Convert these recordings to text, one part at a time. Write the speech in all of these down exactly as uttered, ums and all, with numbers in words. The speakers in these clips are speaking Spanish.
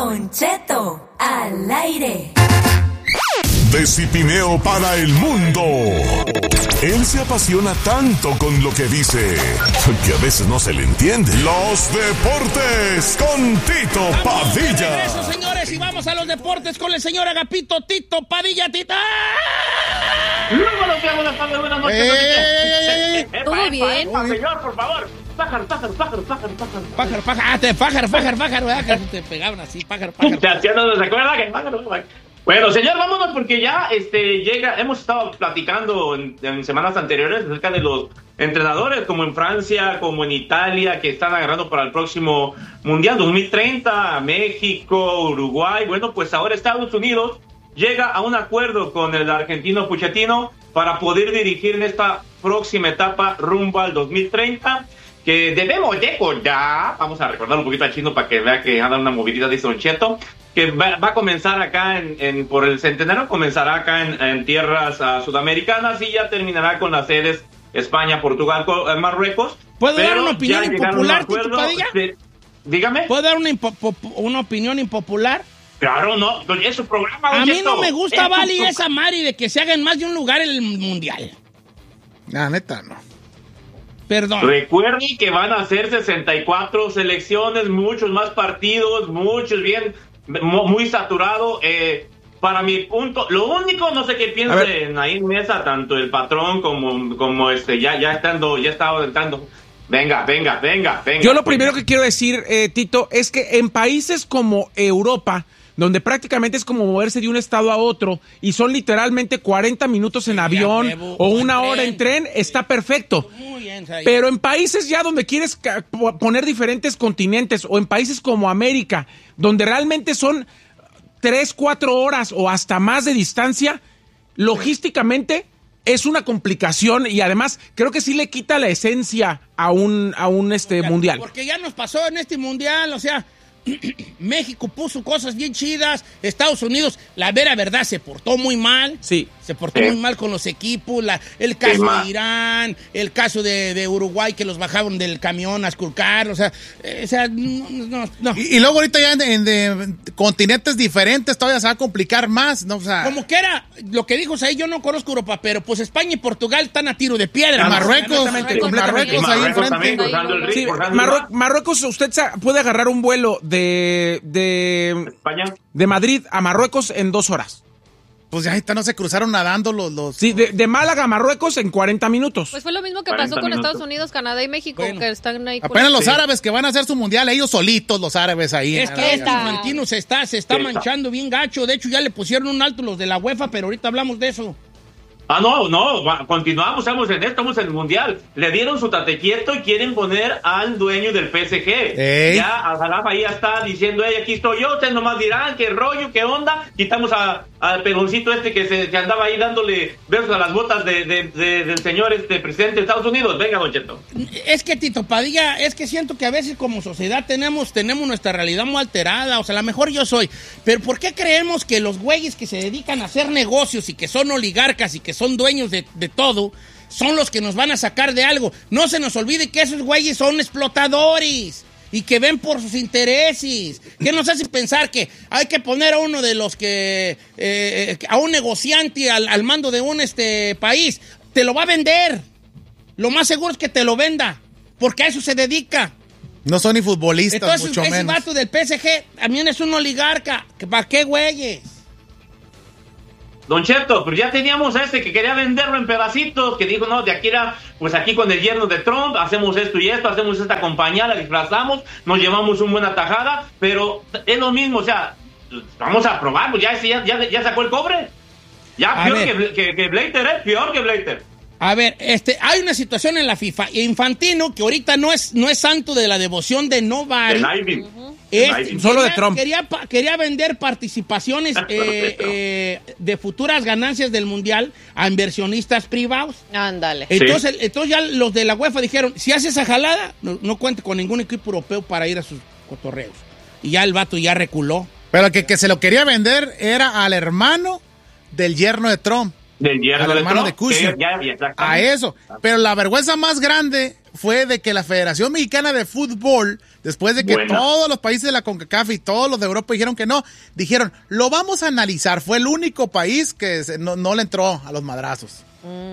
Don Cheto al aire. Decipineo para el mundo. Él se apasiona tanto con lo que dice que a veces no se le entiende. Los deportes con Tito Padilla. Eso, señores, y vamos a los deportes con el señor Agapito Tito Padilla. Tita. Buenas tardes, buenas noches. Eh, ¿Todo bien? Señor, por favor. Pájaro, pájaro, pájaro, pájaro, pájaro. Pájaro, pájaro, ah, te, pájaro, pájaro, pájaro, ¿verdad? Que te pegaban así, pájaro, pájaro. ¿Te hacían, se acuerda que pájaro? Bueno, señor, vámonos porque ya este llega, hemos estado platicando en, en semanas anteriores acerca de los entrenadores, como en Francia, como en Italia, que están agarrando para el próximo Mundial dos mil treinta, México, Uruguay. Bueno, pues ahora Estados Unidos llega a un acuerdo con el argentino Pochettino para poder dirigir en esta próxima etapa rumbo al dos mil treinta, que debemos recordar, vamos a recordar un poquito al chino para que vea que anda una movilidad de Don Cheto, que va, va a comenzar acá en, en por el centenario, comenzará acá en, en tierras uh, sudamericanas y ya terminará con las sedes España, Portugal, uh, Marruecos. ¿Puedo dar una opinión impopular, Tito Padilla? De, dígame. ¿Puedo dar una, impo- una opinión impopular? Claro, no, es su programa. A Don mí Cheto. no me gusta, Es Vali, su... esa Mari de que se haga en más de un lugar el mundial. La neta, no. Perdón. Recuerden que van a hacer sesenta y cuatro selecciones, muchos más partidos, muchos bien, muy saturado. Eh, para mi punto, lo único, no sé qué piensen ahí en mesa, tanto el patrón como, como este, ya, ya estando, ya estaba entrando. Venga, venga, venga, venga. Yo lo primero que quiero decir, eh, Tito, es que en países como Europa, donde prácticamente es como moverse de un estado a otro y son literalmente cuarenta minutos en avión huevo, o una en hora tren. en tren, está perfecto. Muy bien, Zay. Pero en países ya donde quieres ca- poner diferentes continentes o en países como América, donde realmente son tres, cuatro horas o hasta más de distancia, logísticamente es una complicación y además creo que sí le quita la esencia a un, a un este, mundial. Porque ya nos pasó en este mundial, o sea, México puso cosas bien chidas, Estados Unidos, la vera verdad, se portó muy mal. Sí. Se portó Sí. muy mal con los equipos, la, el caso Sí, ma. de Irán, el caso de, de Uruguay que los bajaron del camión a esculcar, o sea, eh, o sea, no, no, no. Y, y luego ahorita ya en, en de continentes diferentes todavía se va a complicar más, ¿no? O sea, Como que era, lo que dijo ahí, yo no conozco Europa, pero pues España y Portugal están a tiro de piedra. En Marruecos, Honestamente, en Marruecos, ahí Marruecos también, enfrente. cruzando el río, Sí, cruzando el Marrue- mar. Marruecos, usted sa- puede agarrar un vuelo de, de, España. de Madrid a Marruecos en dos horas. Pues ya ahorita no se cruzaron nadando los... los Sí, de, de Málaga a Marruecos en cuarenta minutos. Pues fue lo mismo que cuarenta pasó con minutos. Estados Unidos, Canadá y México, Bueno. que están ahí. Apenas los Sí. árabes que van a hacer su mundial, ellos solitos los árabes ahí. Es que este Está. Infantino se está, se está Sí. manchando bien gacho. De hecho, ya le pusieron un alto los de la UEFA, pero ahorita hablamos de eso. Ah, no, no, va- continuamos, estamos en esto, estamos en el Mundial. Le dieron su tate quieto y quieren poner al dueño del P S G. Ey. Ya Al-Jalaf ahí ya está diciendo, hey, aquí estoy yo, ustedes nomás dirán, qué rollo, qué onda. Quitamos a- al pegoncito este que se que andaba ahí dándole besos a las botas de, de- de- del señor este presidente de Estados Unidos. Venga, Don Cheto. Es que, Tito Padilla, es que siento que a veces como sociedad tenemos, tenemos nuestra realidad muy alterada. O sea, a lo mejor yo soy. Pero ¿por qué creemos que los güeyes que se dedican a hacer negocios y que son oligarcas y que son dueños de, de todo, son los que nos van a sacar de algo? No se nos olvide que esos güeyes son explotadores y que ven por sus intereses. ¿Qué nos hace pensar que hay que poner a uno de los que, eh, a un negociante al, al mando de un este país? Te lo va a vender. Lo más seguro es que te lo venda, porque a eso se dedica. No son ni futbolistas, Entonces, mucho ese menos. vato del P S G también es un oligarca. ¿Para qué, güeyes? Don Cheto, pero ya teníamos a este que quería venderlo en pedacitos, que dijo, no, de aquí era, pues aquí con el yerno de Trump, hacemos esto y esto, hacemos esta compañía, la disfrazamos, nos llevamos una buena tajada, pero es lo mismo, o sea, vamos a probar, pues ya, ya, ya, ya sacó el cobre. Ya, A peor ver. que, que, que Blatter, ¿eh? Peor que Blatter. A ver, este, hay una situación en la FIFA. Infantino, que ahorita no es, no es santo de la devoción de nobody. El Ivy. Este, Solo de quería- Trump. Quería, pa- quería vender participaciones Solo de eh, Trump. eh, de futuras ganancias del Mundial a inversionistas privados. Ándale. Entonces, entonces ya los de la UEFA dijeron, si hace esa jalada, no, no cuente con ningún equipo europeo para ir a sus cotorreos. Y ya el vato ya reculó. Pero que, que se lo quería vender era al hermano del yerno de Trump. Del yerno al de hermano Trump, de Kushner, que ya- ya- exactamente. a eso. Pero la vergüenza más grande fue de que la Federación Mexicana de Fútbol, después de que Buena. todos los países de la CONCACAF y todos los de Europa dijeron que no, dijeron, lo vamos a analizar. Fue el único país que se- no, no le entró a los madrazos.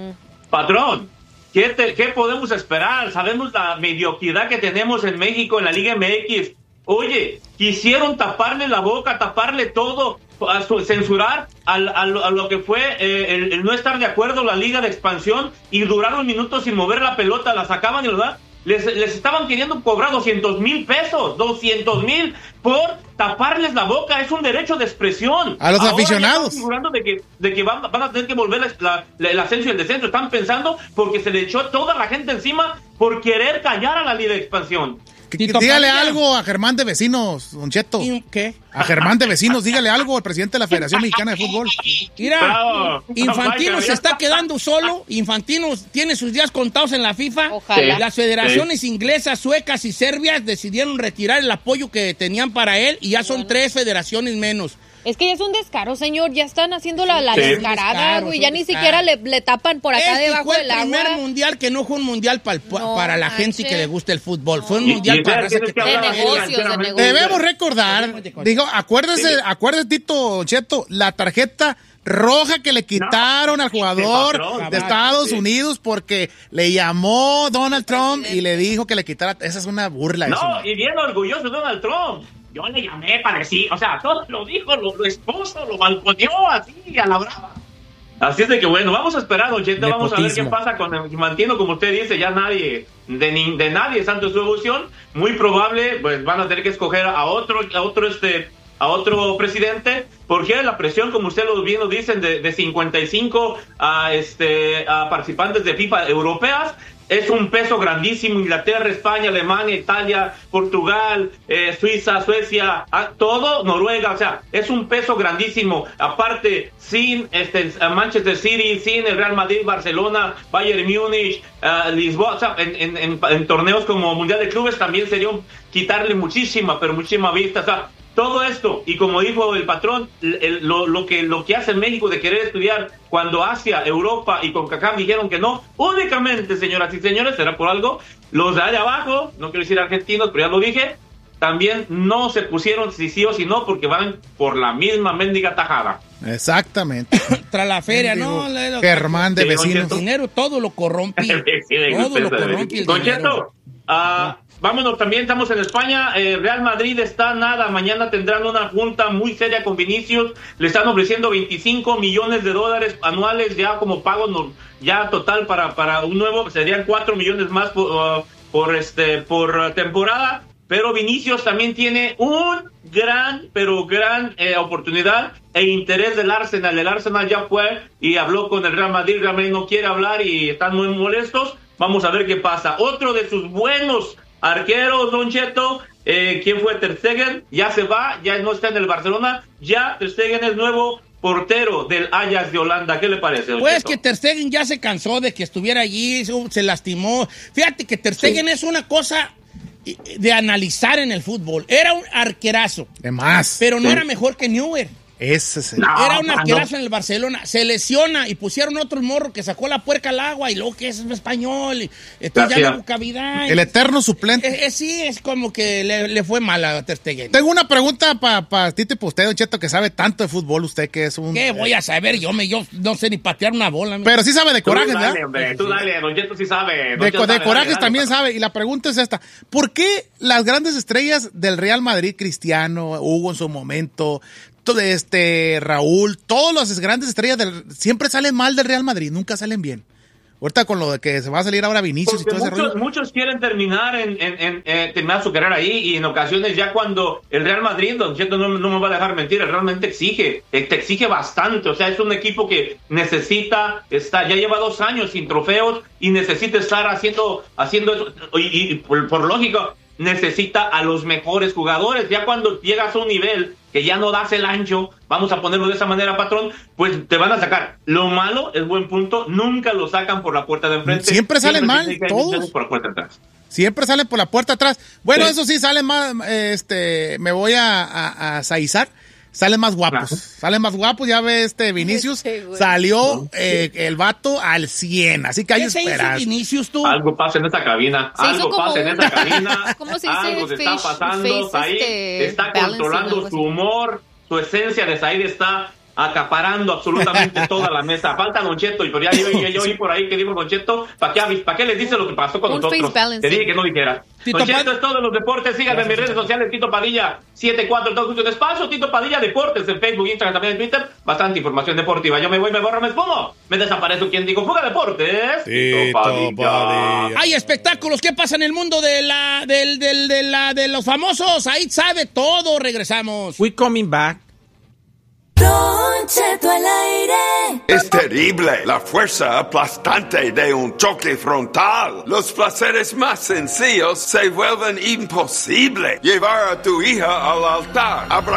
Patrón, ¿qué, te- qué podemos esperar? Sabemos la mediocridad que tenemos en México en la Liga M X. Oye, quisieron taparle la boca, taparle todo, a su- censurar al- a, lo, a lo que fue eh, el, el no estar de acuerdo la Liga de Expansión y duraron minutos sin mover la pelota, la sacaban y lo dan. Les, les estaban queriendo cobrar doscientos mil pesos, doscientos mil por taparles la boca. Es un derecho de expresión. A los Ahora ya aficionados. están figurando de que, de que van, van a tener que volver la- la- la- el ascenso y el descenso. Están pensando porque se le echó toda la gente encima por querer callar a la Liga de Expansión. Que- que Tito dígale Padilla. algo a Germán de Vecinos, Don Cheto. ¿Y ¿Qué? A Germán de Vecinos, dígale algo al presidente de la Federación Mexicana de Fútbol. Mira, Bravo. Infantino Vaya, se ya. está quedando solo. Infantino tiene sus días contados en la FIFA. Ojalá. Sí. Las federaciones inglesas, suecas y serbias decidieron retirar el apoyo que tenían para él y ya son tres federaciones menos. Es que ya es un descaro, señor. Ya están haciendo la, la Sí. descarada, Descaro, güey. es Ya un ni descaro. siquiera le, le tapan por acá Este debajo fue del el primer agua. mundial que no fue un mundial pa'l- pa- No para la manches. gente que le gusta el fútbol. Fue un Y- mundial y para ustedes raza que tienen que De hablar negocios, de sinceramente. negocios. Debemos recordar, digo, acuérdese, acuérdese, Tito Cheto, la tarjeta roja que le quitaron al jugador patrón. de Estados Sí. Unidos porque le llamó Donald Trump y le dijo que le quitara. Esa es una burla. eso. No, y bien orgulloso Donald Trump. Yo le llamé para decir, o sea, todo lo dijo, lo, lo expuso, lo balconeó así a la brava. Así es de que bueno, vamos a esperar, Don Cheto, vamos a ver qué Nepotismo. pasa con el Infantino, como usted dice, ya nadie, de, ni, de nadie es santo su devoción, muy probable, pues van a tener que escoger a otro, a otro este, a otro presidente, porque la presión, como usted lo bien lo dicen, de, de cincuenta y cinco a este a participantes de FIFA europeas, es un peso grandísimo. Inglaterra, España, Alemania, Italia, Portugal, eh, Suiza, Suecia, ah, todo, Noruega, o sea, es un peso grandísimo. Aparte, sin este Manchester City, sin el Real Madrid, Barcelona, Bayern Múnich, uh, Lisboa, o sea, en, en, en, en torneos como Mundial de Clubes también sería un, quitarle muchísima, pero muchísima vista, o sea, todo esto, y como dijo el patrón, el- lo, lo, que, lo que hace México de querer estudiar cuando Asia, Europa y CONCACAF dijeron que no, únicamente, señoras y señores, será por algo, los de allá abajo, no quiero decir argentinos, pero ya lo dije, también no se pusieron si sí o si no, porque van por la misma mendiga tajada. Exactamente. Tras la feria, Digo, ¿no? Le- lo- Germán de Sí, don Vecinos. Cheto. El dinero todo lo corrompe. Sí, de todo lo usted, corrompe el Don dinero. Cheto, ah, vámonos, también estamos en España. eh, Real Madrid está nada, mañana tendrán una junta muy seria con Vinicius, le están ofreciendo veinticinco millones de dólares anuales ya como pago no- ya total para, para un nuevo, serían cuatro millones más por, uh, por, este, por temporada, pero Vinicius también tiene un gran, pero gran eh, oportunidad e interés del Arsenal. El Arsenal ya fue y habló con el Real Madrid, el Real Madrid no quiere hablar y están muy molestos. Vamos a ver qué pasa. Otro de sus buenos arqueros, Don Cheto, eh, ¿quién fue? Ter Stegen, ya se va, ya no está en el Barcelona, ya Ter Stegen es nuevo portero del Ajax de Holanda. ¿Qué le parece, Don Pues Cheto? que Ter Stegen ya se cansó de que estuviera allí, se, se lastimó. Fíjate que Ter Stegen es una cosa de analizar en el fútbol. Era un arquerazo, De más. pero no Sí. era mejor que Neuer. Ese es el- No. Era un ah, arquerazo no. en el Barcelona. Se lesiona y pusieron otro morro que sacó la puerca al agua y luego que es español. Y, entonces ya Gracias. no hubo cavidad. el eterno suplente. Eh, eh, sí, es como que le, le fue mal a Ter Stegen. Tengo una pregunta para pa, Tito y para usted, Don Cheto, que sabe tanto de fútbol, usted que es un... ¿Qué voy a saber? Yo me yo no sé ni patear una bola. mi- Pero sí sabe de Tú corajes, dale, ¿verdad? hombre, tú dale, Don Cheto sí sabe. Don De, Cheto, de dale, corajes dale, también dale. sabe. Y la pregunta es esta. ¿Por qué las grandes estrellas del Real Madrid, Cristiano, Hugo en su momento, todo este Raúl, todas las grandes estrellas del, siempre salen mal del Real Madrid, nunca salen bien? Ahorita con lo de que se va a salir ahora Vinicius Porque y todo ese muchos, rollo. muchos quieren terminar en, en, en, eh, terminar su carrera ahí, y en ocasiones ya cuando el Real Madrid, Don Cheto, no, no me va a dejar mentir, realmente exige, eh, te exige bastante. O sea, es un equipo que necesita estar, ya lleva dos años sin trofeos y necesita estar haciendo, haciendo eso, y, y por, por lógica necesita a los mejores jugadores. Ya cuando llegas a un nivel que ya no das el ancho, vamos a ponerlo de esa manera, patrón, pues te van a sacar. Lo malo, es buen punto, nunca lo sacan por la puerta de enfrente. Siempre salen mal, tiene que ir todos. por la puerta de atrás. Siempre salen por la puerta atrás. Bueno, Sí. eso sí, salen más, este, me voy a, a, a saizar. salen más guapos. Ajá. Salen más guapos, ya ve este Vinicius. Este güey. Salió eh, el vato al cien, así que hay ¿Qué se hizo esperanza. Vinicius tú? Algo pasa en esta cabina. Se hizo Algo como pasa en un- esta cabina. ¿Cómo se dice? Algo se está Face- pasando. face, Said este, está balancing, algo controlando así. su humor. Su esencia de Said está acaparando absolutamente toda la mesa. Falta Don Cheto, y pero ya yo, yo, yo oí por ahí que dijo Don Cheto, ¿para qué, avis- ¿para qué les dice lo que pasó con Un nosotros? face balancing. Te dije que no dijera. Tito Don Cheto Pad- es todo en los deportes. Síganme en mis redes sociales, Tito Padilla setenta y cuatro, todo justo despacio, Tito Padilla Deportes en Facebook, Instagram, también en Twitter. Bastante información deportiva. Yo me voy, me borro, me esfumo. Me desaparezco. ¿Quién digo? Fuga Deportes. Tito Padilla. Hay espectáculos. ¿Qué pasa en el mundo de la, del, del, de la, de los famosos? Ahí sabe todo. Regresamos. We coming back. Don Cheto al aire. Es terrible la fuerza aplastante de un choque frontal. Los placeres más sencillos se vuelven imposibles. Llevar a tu hija al altar, abrazar